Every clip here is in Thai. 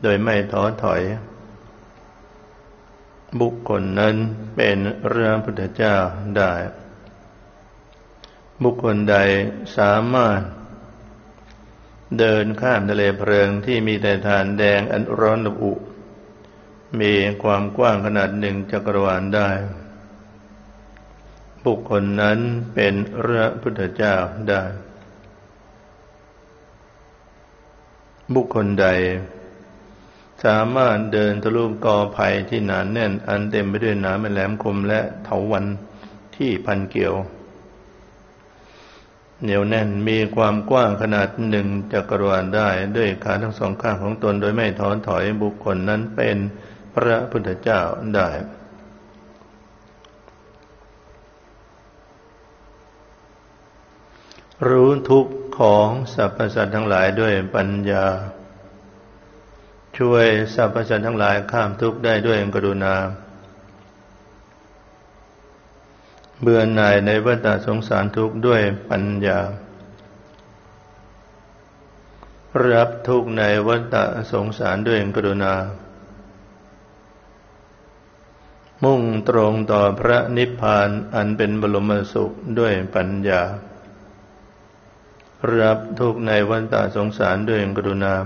โดยไม่ท้อถอยบุคคลนั้นเป็นพระพุทธเจ้าได้บุคคลใดสามารถเดินข้ามทะเลเพลิงที่มีแต่ถ่านแดงอันร้อนระอุมีความกว้างขนาด1 จักรวาลได้บุคคลนั้นเป็นพระพุทธเจ้าได้บุคคลใดสามารถเดินทะลุกอไผ่ที่หนาแน่นอันเต็มไปด้วยหนามแหลมคมและเถาวัลย์ที่พันเกี่ยวเหนียวแน่นมีความกว้างขนาด1 จักรวาลได้ด้วยขาทั้งสองข้างของตนโดยไม่ท้อถอยบุคคลนั้นเป็นพระพุทธเจ้าได้รู้ทุกข์ของสรรพสัตว์ทั้งหลายด้วยปัญญาช่วยสรรพสัตว์ทั้งหลายข้ามทุกข์ได้ด้วยกรุณาเบื่อหน่ายในวัฏสงสารทุกข์ด้วยปัญญารับทุกข์ในวัฏสงสารด้วยกรุณามุ่งตรงต่อพระนิพพานอันเป็นบรมสุขด้วยปัญญารับทุกข์ในวัฏสงสารด้วยกรุณา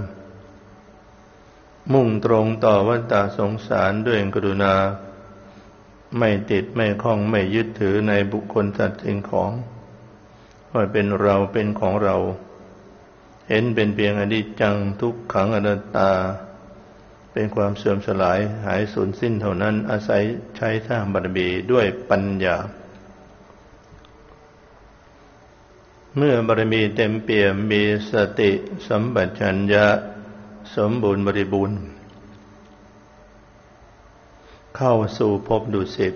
มุ่งตรงต่อวัฏสงสารด้วยกรุณาไม่ติดไม่คล้องไม่ยึดถือในบุคคลสัตว์สิ่งของว่าเป็นเราเป็นของเราเห็นเป็นเพียงอนิจจังทุกขังอนัตตาเป็นความเสื่อมสลายหายสูญสิ้นเท่านั้นอาศัยใช้สร้างบารมีด้วยปัญญาเมื่อบารมีเต็มเปี่ยมมีสติสัมปชัญญะสมบูรณ์บริบูรณ์เข้าสู่ภพดุสิต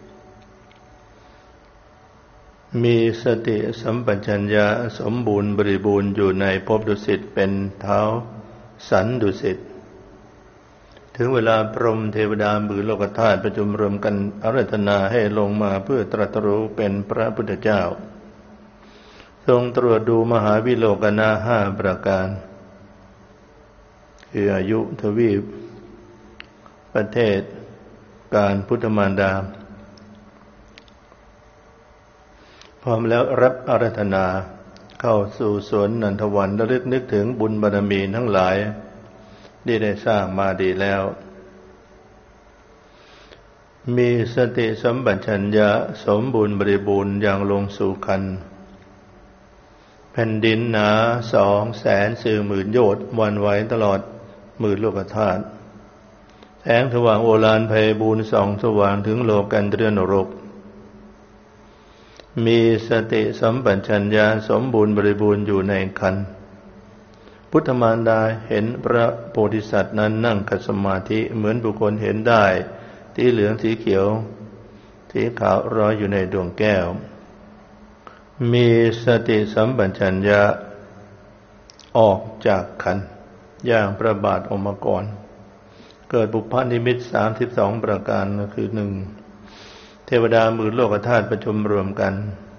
มีสติสัมปชัญญะสมบูรณ์บริบูรณ์อยู่ในภพดุสิตเป็นท้าวสันดุสิตถึงเวลาพรหมเทวดาหมื่นโลกธาตุประชุมรวมกันอาราธนาให้ลงมาเพื่อตรัสรู้เป็นพระพุทธเจ้าทรงตรวจดูมหาวิโลกนา5 ประการคืออายุทวีปประเทศการพุทธมารดาพร้อมแล้วรับอาราธนาเข้าสู่สวนนันทวันระลึกนึกถึงบุญบารมีทั้งหลายที่ได้สร้างมาดีแล้วมีสติสัมปชัญญะสมบูรณ์บริบูรณ์อย่างลงสู่คันแผ่นดินหนา240,000 โยชน์วันไหวตลอดหมื่นโลกธาตุแสงสว่างโอฬารไพบูลย์ส่องสว่างถึงโลกันตรนรกมีสติสัมปชัญญะสมบูรณ์บริบูรณ์อยู่ในคันพุทธมารดาเห็นพระโพธิสัตว์นั้นนั่งขัดสมาธิเหมือนบุคคลเห็นได้สีเหลืองสีเขียวสีขาวรอยอยู่ในดวงแก้วมีสติสัมปชัญญะออกจากคันอย่างพระบาทออกมาก่อนเกิดบุพนิมิต32 ประการคือ 1. เทวดาหมื่นโลกธาตุประชุมรวมกัน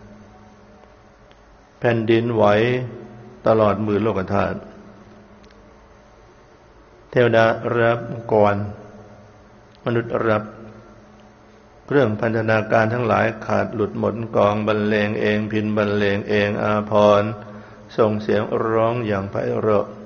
แผ่นดินไหวตลอดหมื่นโลกธาตุเทวดารับก่อนมนุษย์รับเครื่องพันธนาการทั้งหลายขาดหลุดหมดกองบรรเลงเองพิณบรรเลงเองอาภรณ์ส่งเสียงร้องอย่างไพเราะ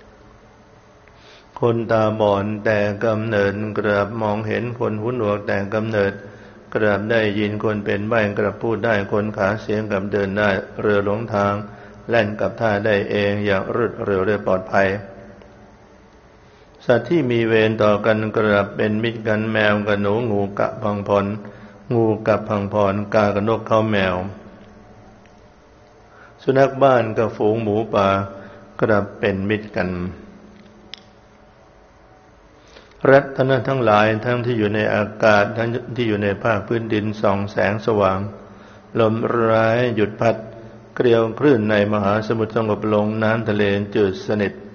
คนตาบอดแต่กำเนิดกราบมองเห็นคนหูหนวกแต่กำเนิดกราบได้ยินคนเป็นใบ้กราบพูดได้คนขาเสียงกับเดินได้เรือหลงทางแล่นกับท่าได้เองอย่างรวดเร็วและปลอดภัยสัตว์ที่มีเวรต่อกันกราบเป็นมิตรกันแมวกับหนูงูกะพังพรงูกับพังพรกากับนกเขาแมวสุนัขบ้านกับฝูงหมูป่ากราบเป็นมิตรกันรัตนะทั้งหลายทั้งที่อยู่ในอากาศทั้งที่อยู่ในภาคพื้นดินส่องแสงสว่างลมร้ายหยุดพัดเกลียวคลื่นในมหาสมุทรสงบลงน้ำทะเลจืดสนิท